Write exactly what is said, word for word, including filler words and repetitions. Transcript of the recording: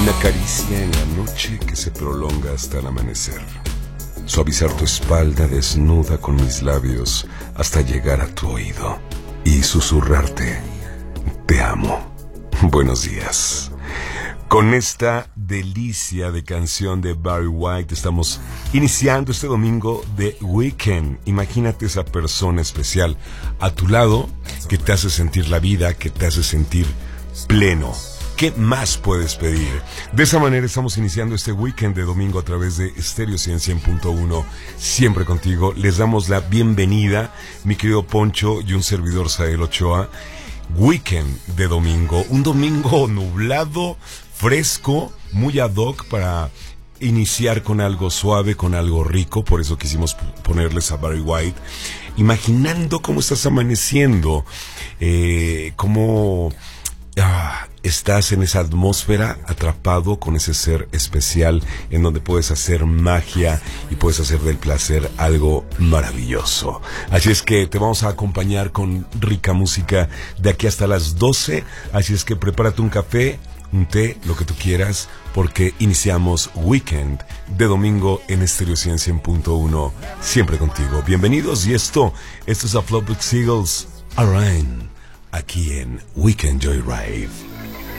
Una caricia en la noche que se prolonga hasta el amanecer. Suavizar tu espalda desnuda con mis labios hasta llegar a tu oído y susurrarte: te amo. Buenos días. Con esta delicia de canción de Barry White estamos iniciando este domingo de Weekend. Imagínate esa persona especial a tu lado que te hace sentir la vida, que te hace sentir pleno. ¿Qué más puedes pedir? De esa manera estamos iniciando este weekend de domingo a través de Stereo cien punto uno. Siempre contigo. Les damos la bienvenida, mi querido Poncho y un servidor, Sael Ochoa. Weekend de domingo. Un domingo nublado, fresco, muy ad hoc para iniciar con algo suave, con algo rico. Por eso quisimos ponerles a Barry White. Imaginando cómo estás amaneciendo. Eh, cómo... Ah, estás en esa atmósfera atrapado con ese ser especial en donde puedes hacer magia y puedes hacer del placer algo maravilloso. Así es que te vamos a acompañar con rica música de aquí hasta las doce. Así es que prepárate un café, un té, lo que tú quieras, porque iniciamos Weekend de domingo en Stereo cien punto uno. Siempre contigo. Bienvenidos. Y esto, esto es a Flatbush Eagles, Arain, aquí en Weekend Joyride.